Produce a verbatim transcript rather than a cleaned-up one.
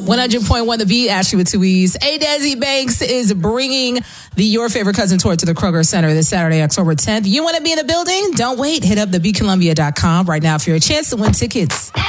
one hundred point one The Beat, Ashley with two E's. A. Desi Banks is bringing the Your Favorite Cousin tour to the Kroger Center this Saturday, October tenth. You want to be in the building? Don't wait. Hit up the beat columbia dot com right now for your chance to win tickets.